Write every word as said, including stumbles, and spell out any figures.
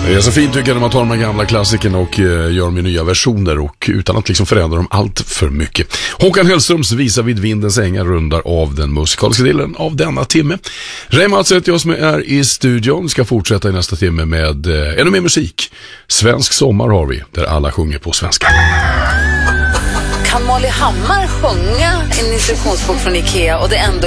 Det är så fint tycker jag när man tar de här gamla klassikerna och uh, gör dem i nya versioner och utan att liksom förändra dem allt för mycket. Håkan Hellströms Visa vid vindens ängar rundar av den musikaliska delen av denna timme. Reimar sätter jag som är i studion. Ska fortsätta i nästa timme med uh, ännu mer musik. Svensk sommar har vi, där alla sjunger på svenska. Kan Molly Hammar sjunga en instruktionsbok från Ikea och det ändå